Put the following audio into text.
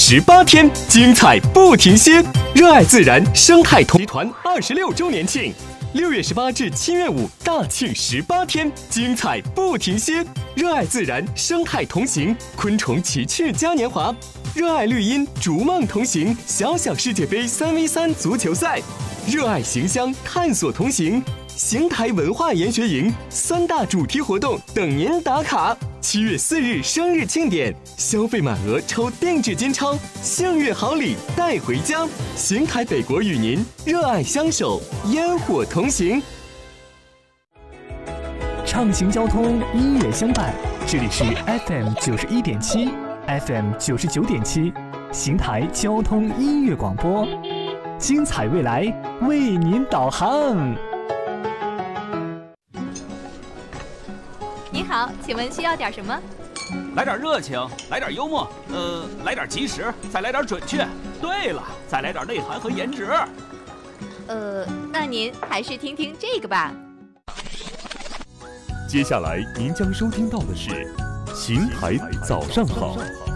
18天，精彩不停歇。热爱自然生态集团26周年庆，6月18至7月5大庆18天，精彩不停歇。热爱自然生态同行，昆虫奇趣嘉年华。热爱绿荫，逐梦同行，小小世界杯3v3足球赛。热爱行乡，探索同行。邢台文化研学营3大主题活动等您打卡。7月4日生日庆典，消费满额抽定制金钞，幸运好礼带回家。邢台北国与您热爱相守，烟火同行。 畅行交通，音乐相伴，这里是 FM 91.7 FM 99.7邢台交通音乐广播，精彩未来为您导航。 你好，请问需要点什么？ 来点热情，来点幽默，来点及时，再来点准确。对了，再来点内涵和颜值。 那您还是听听这个吧。 接下来您将收听到的是《邢台早上好》。